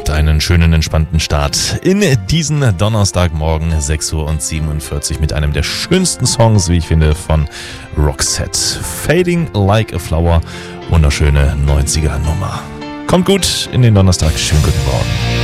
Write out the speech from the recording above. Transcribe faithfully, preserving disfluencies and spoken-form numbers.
habt einen schönen, entspannten Start in diesen Donnerstagmorgen, sechs Uhr siebenundvierzig, mit einem der schönsten Songs, wie ich finde, von Roxette. Fading Like a Flower, wunderschöne neunziger Nummer. Kommt gut in den Donnerstag, schönen guten Morgen.